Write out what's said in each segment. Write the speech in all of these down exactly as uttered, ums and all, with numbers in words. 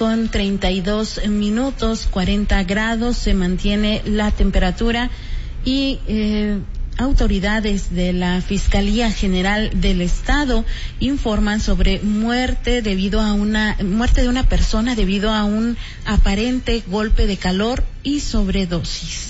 con treinta y dos minutos, cuarenta grados se mantiene la temperatura y eh, autoridades de la Fiscalía General del Estado informan sobre muerte debido a una muerte de una persona debido a un aparente golpe de calor y sobredosis.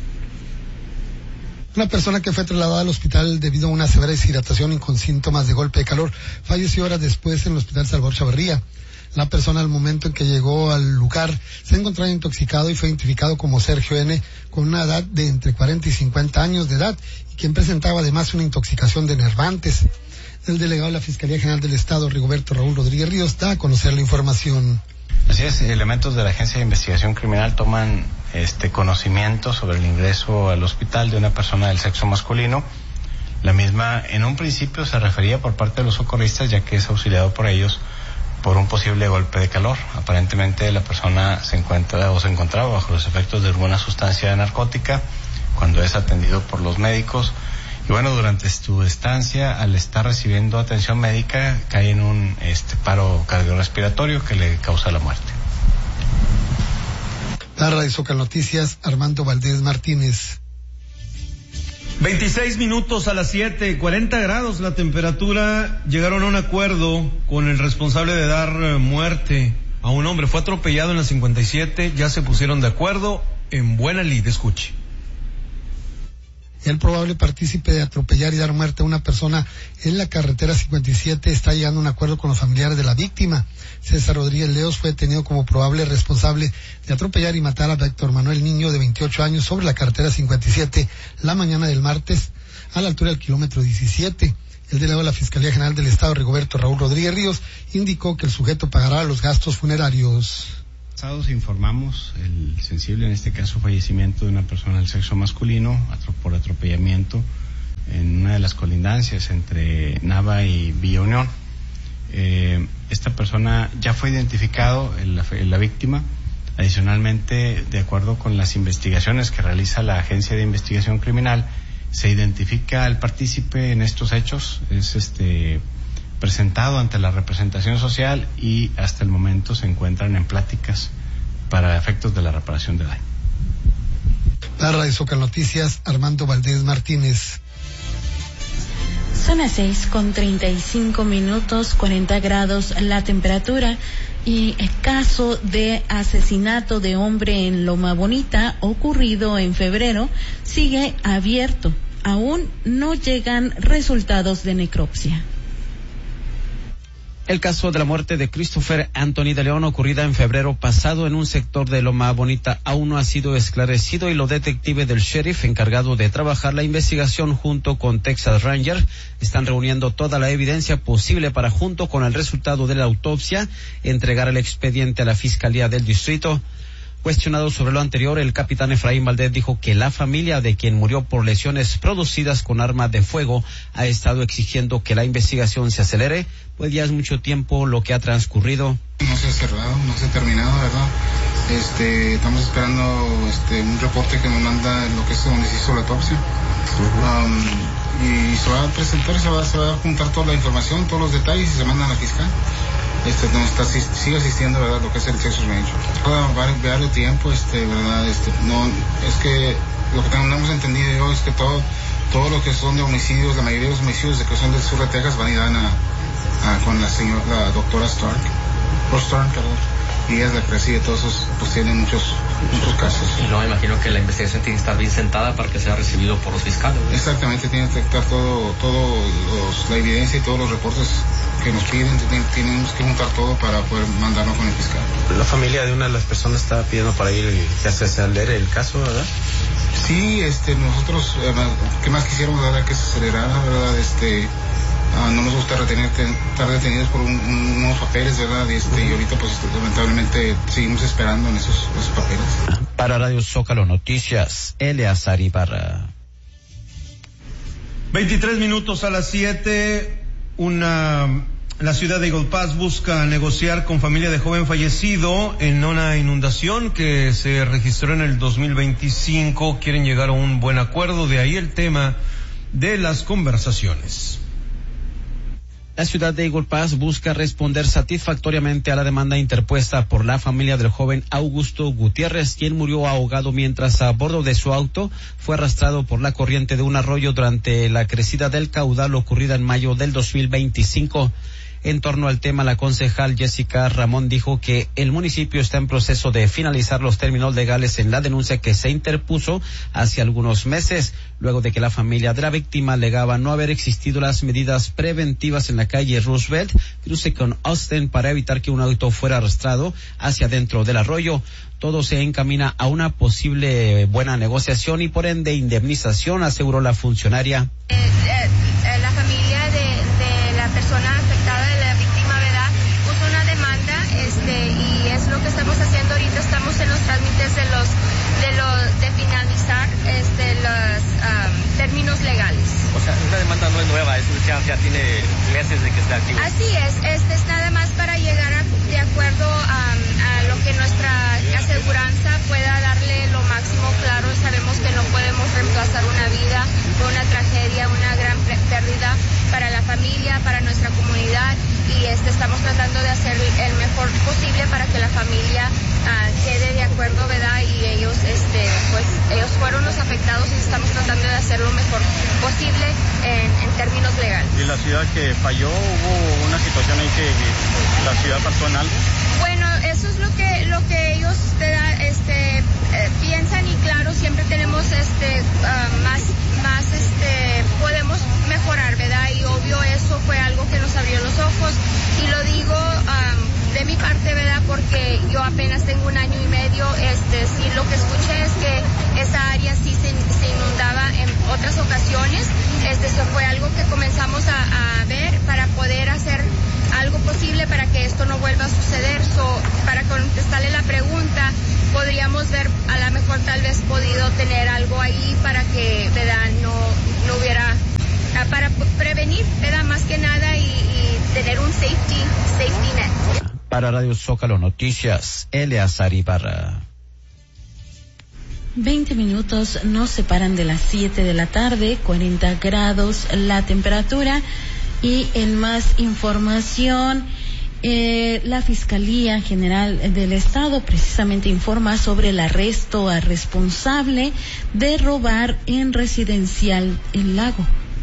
Una persona que fue trasladada al hospital debido a una severa deshidratación y con síntomas de golpe de calor falleció horas después en el Hospital Salvador Chavarría. La persona al momento en que llegó al lugar se encontraba intoxicado y fue identificado como Sergio N., con una edad de entre cuarenta y cincuenta años de edad, y quien presentaba además una intoxicación de enervantes. El delegado de la Fiscalía General del Estado, Rigoberto Raúl Rodríguez Ríos, da a conocer la información. Así es, elementos de la Agencia de Investigación Criminal toman este conocimiento sobre el ingreso al hospital de una persona del sexo masculino. La misma en un principio se refería por parte de los socorristas, ya que es auxiliado por ellos por un posible golpe de calor. Aparentemente la persona se encuentra o se encontraba bajo los efectos de alguna sustancia narcótica cuando es atendido por los médicos. Y bueno, durante su estancia, al estar recibiendo atención médica, cae en un este paro cardiorrespiratorio que le causa la muerte. La Radio Zócalo Noticias, Armando Valdés Martínez. veintiséis minutos a las siete, cuarenta grados la temperatura. Llegaron a un acuerdo con el responsable de dar muerte a un hombre. Fue atropellado en la cincuenta y siete, ya se pusieron de acuerdo en buena lid. Escuche. El probable partícipe de atropellar y dar muerte a una persona en la carretera cincuenta y siete está llegando a un acuerdo con los familiares de la víctima. César Rodríguez Leos fue detenido como probable responsable de atropellar y matar a Víctor Manuel Niño, de veintiocho años, sobre la carretera cincuenta y siete la mañana del martes, a la altura del kilómetro diecisiete. El delegado de la Fiscalía General del Estado, Rigoberto Raúl Rodríguez Ríos, indicó que el sujeto pagará los gastos funerarios. Informamos el sensible, en este caso, fallecimiento de una persona del sexo masculino por atropellamiento en una de las colindancias entre Nava y Villa Unión. Eh, esta persona ya fue identificado, en la, en la víctima. Adicionalmente, de acuerdo con las investigaciones que realiza la Agencia de Investigación Criminal, se identifica al partícipe en estos hechos, es este presentado ante la representación social y hasta el momento se encuentran en pláticas para efectos de la reparación de daño. La Radio Zócalo Noticias, Armando Valdés Martínez. Son las seis con treinta y cinco minutos, cuarenta grados la temperatura, y el caso de asesinato de hombre en Loma Bonita ocurrido en febrero sigue abierto. Aún no llegan resultados de necropsia. El caso de la muerte de Christopher Anthony de León, ocurrida en febrero pasado en un sector de Loma Bonita, aún no ha sido esclarecido, y los detectives del sheriff encargado de trabajar la investigación junto con Texas Ranger están reuniendo toda la evidencia posible para, junto con el resultado de la autopsia, entregar el expediente a la Fiscalía del Distrito. Cuestionado sobre lo anterior, el capitán Efraín Valdés dijo que la familia de quien murió por lesiones producidas con arma de fuego ha estado exigiendo que la investigación se acelere, pues ya es mucho tiempo lo que ha transcurrido. No se ha cerrado, no se ha terminado, ¿verdad? Este, estamos esperando este, un reporte que nos manda lo que es donde se hizo la autopsia. Uh-huh. Um, y se va a presentar, se va, se va a juntar toda la información, todos los detalles y se mandan a la fiscal. Este, no está, sigue asistiendo, ¿verdad?, lo que es el Texas Ranger. Cada varios tiempo, este, ¿verdad? Este, no, es que lo que tenemos entendido yo es que todo, todo lo que son de homicidios, la mayoría de los homicidios de que son del sur de Texas van y dan a, a con la señora, la doctora Stark, por Stark, perdón, y ella es la que preside todos esos, pues tienen muchos, muchos casos. Y no, me imagino que la investigación tiene que estar bien sentada para que sea recibido por los fiscales, ¿no? Exactamente, tiene que estar todo, todo los, la evidencia y todos los reportes que nos piden, tenemos que juntar todo para poder mandarlo con el fiscal. La familia de una de las personas estaba pidiendo para ir y que se acelere el caso, ¿verdad? Sí, este, nosotros, eh, ¿qué más quisiéramos, verdad, que se acelerara, verdad? Este, uh, no nos gusta retener, estar detenidos por un, un, unos papeles, verdad, este, y ahorita pues lamentablemente seguimos esperando en esos, esos papeles. Para Radio Zócalo Noticias, Eleazar Ibarra. veintitrés minutos a las siete, una... La ciudad de Eagle Pass busca negociar con familia de joven fallecido en una inundación que se registró en el dos mil veinticinco. Quieren llegar a un buen acuerdo, de ahí el tema de las conversaciones. La ciudad de Eagle Pass busca responder satisfactoriamente a la demanda interpuesta por la familia del joven Augusto Gutiérrez, quien murió ahogado mientras a bordo de su auto fue arrastrado por la corriente de un arroyo durante la crecida del caudal ocurrida en mayo del dos mil veinticinco. En torno al tema, la concejal Jessica Ramón dijo que el municipio está en proceso de finalizar los términos legales en la denuncia que se interpuso hace algunos meses, luego de que la familia de la víctima alegaba no haber existido las medidas preventivas en la calle Roosevelt, cruce con Austin, para evitar que un auto fuera arrastrado hacia dentro del arroyo. Todo se encamina a una posible buena negociación y por ende indemnización, aseguró la funcionaria. Eh, eh, la familia de, de la persona afectada, de la víctima, ¿verdad?, puso una demanda, este, y es lo que estamos haciendo ahorita. Estamos en los trámites de los, de los, de finalizar, este, los um, términos legales. O sea, esta demanda no es nueva, es ya, ya tiene meses de que está activo. Así es, este es nada más para llegar a, de acuerdo a, a lo que nuestra aseguranza pueda darle lo máximo. Claro, sabemos que no podemos reemplazar una vida, fue una tragedia, una gran pérdida para la familia, para nuestra comunidad, y este estamos tratando de hacer el mejor posible para que la familia uh, quede de acuerdo, ¿verdad? Y ellos, este, pues, ellos fueron los afectados y estamos tratando de hacer lo mejor posible en, en términos legales. ¿Y la ciudad que falló, hubo una situación en que la ciudad pasó en algo? Bueno, eso es lo que lo que ellos este, eh, piensan, y claro, siempre tenemos este uh, más más este podemos mejorar, ¿verdad? Y obvio eso fue algo que nos abrió los ojos, y lo digo um, de mi parte, ¿verdad? Porque yo apenas tengo un año y medio. Este sí, lo que escuché es que esa área sí se, se inundaba en otras ocasiones. Este eso fue algo que comenzamos a, a ver para poder hacer algo posible para que esto no vuelva a suceder. So, para contestarle la pregunta, podríamos ver, a lo mejor tal vez podido tener algo ahí para que, ¿verdad?, no, no hubiera, para prevenir, ¿verdad?, más que nada, y, y tener un safety, safety net. Para Radio Zócalo Noticias, Eleazar Ibarra. Veinte minutos nos separan de las siete de la tarde, cuarenta grados la temperatura. Y en más información, eh, la Fiscalía General del Estado precisamente informa sobre el arresto al responsable de robar en residencial El Lago.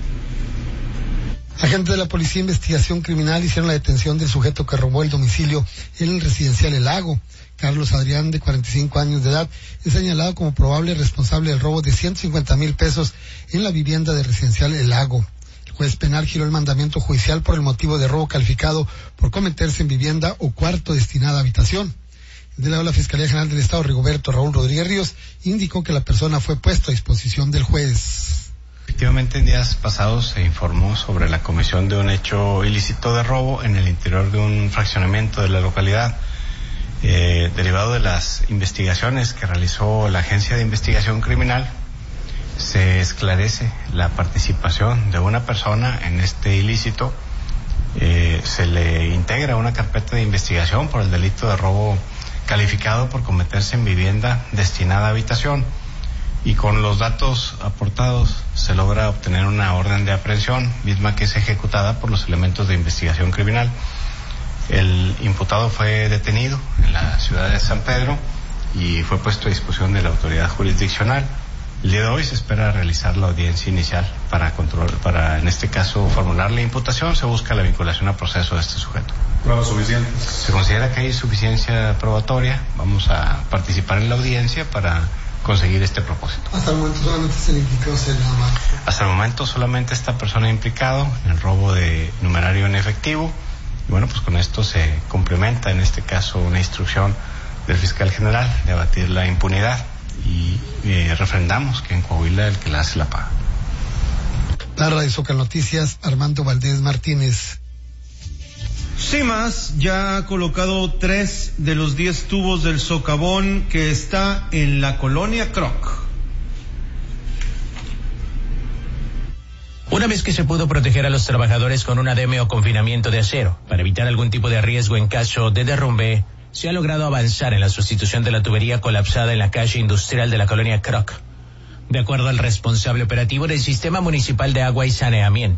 Agentes de la Policía de Investigación Criminal hicieron la detención del sujeto que robó el domicilio en el residencial El Lago. Carlos Adrián, de cuarenta y cinco años de edad, es señalado como probable responsable del robo de ciento cincuenta mil pesos en la vivienda de residencial El Lago. El juez penal giró el mandamiento judicial por el motivo de robo calificado por cometerse en vivienda o cuarto destinada a habitación. El delegado de la Fiscalía General del Estado, Rigoberto Raúl Rodríguez Ríos, indicó que la persona fue puesto a disposición del juez. Efectivamente, en días pasados se informó sobre la comisión de un hecho ilícito de robo en el interior de un fraccionamiento de la localidad. Eh, derivado de las investigaciones que realizó la Agencia de Investigación Criminal, se esclarece la participación de una persona en este ilícito. Eh, se le integra una carpeta de investigación por el delito de robo calificado por cometerse en vivienda destinada a habitación, y con los datos aportados se logra obtener una orden de aprehensión, misma que es ejecutada por los elementos de investigación criminal. El imputado fue detenido en la ciudad de San Pedro y fue puesto a disposición de la autoridad jurisdiccional. El día de hoy se espera realizar la audiencia inicial para control, para en este caso formular la imputación. Se busca la vinculación a proceso de este sujeto. ¿Pruebas suficientes? Se considera que hay suficiencia probatoria. Vamos a participar en la audiencia para conseguir este propósito. Hasta el momento solamente se le implicó ser nada más. Hasta el momento solamente esta persona implicado en el robo de numerario en efectivo. Y bueno, pues con esto se complementa en este caso una instrucción del fiscal general de abatir la impunidad, y eh, refrendamos que en Coahuila el que la hace la paga. Para Radio Zócalo Noticias, Armando Valdés Martínez. CIMAS ya ha colocado tres de los diez tubos del socavón que está en la colonia Croc. Una vez que se pudo proteger a los trabajadores con un ademe o confinamiento de acero para evitar algún tipo de riesgo en caso de derrumbe, se ha logrado avanzar en la sustitución de la tubería colapsada en la calle industrial de la colonia Croc. De acuerdo al responsable operativo del Sistema Municipal de Agua y Saneamiento,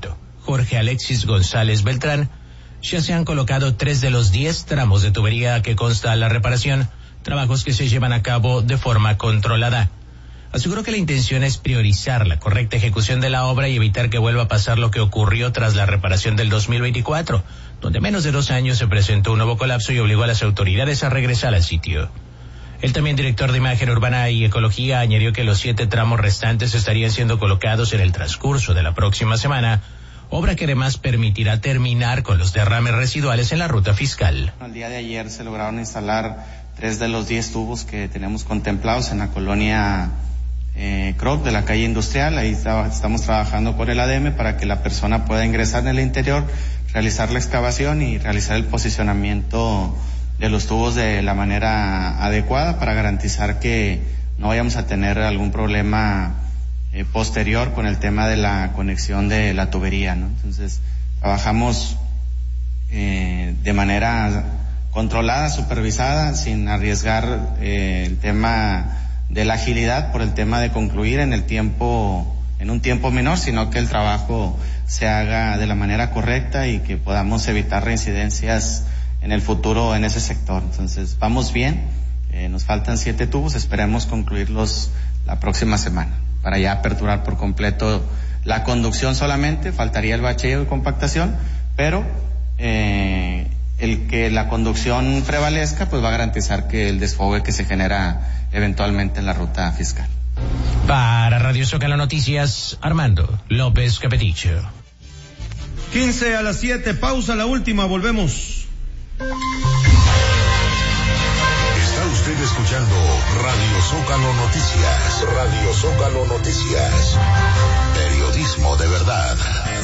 Jorge Alexis González Beltrán, ya se han colocado tres de los diez tramos de tubería que consta la reparación, trabajos que se llevan a cabo de forma controlada. Aseguró que la intención es priorizar la correcta ejecución de la obra y evitar que vuelva a pasar lo que ocurrió tras la reparación del dos mil veinticuatro, donde menos de dos años se presentó un nuevo colapso y obligó a las autoridades a regresar al sitio. El también director de Imagen Urbana y Ecología añadió que los siete tramos restantes estarían siendo colocados en el transcurso de la próxima semana, obra que además permitirá terminar con los derrames residuales en la ruta fiscal. El día de ayer se lograron instalar tres de los diez tubos que tenemos contemplados en la colonia eh, Croc de la calle Industrial. Ahí está, estamos trabajando con el A D M para que la persona pueda ingresar en el interior, realizar la excavación y realizar el posicionamiento de los tubos de la manera adecuada para garantizar que no vayamos a tener algún problema Eh, posterior con el tema de la conexión de la tubería, ¿no? Entonces, trabajamos eh, de manera controlada, supervisada, sin arriesgar eh, el tema de la agilidad por el tema de concluir en el tiempo, en un tiempo menor, sino que el trabajo se haga de la manera correcta y que podamos evitar reincidencias en el futuro en ese sector. Entonces, vamos bien, eh, nos faltan siete tubos, esperemos concluirlos la próxima semana, para ya aperturar por completo la conducción solamente, faltaría el bacheo y compactación, pero eh, el que la conducción prevalezca, pues va a garantizar que el desfogue que se genera eventualmente en la ruta fiscal. Para Radio Zócalo Noticias, Armando López Capeticho. quince a las siete, pausa, la última, volvemos. Está usted escuchando Radio Zócalo Noticias. Radio Zócalo Noticias. Periodismo de verdad.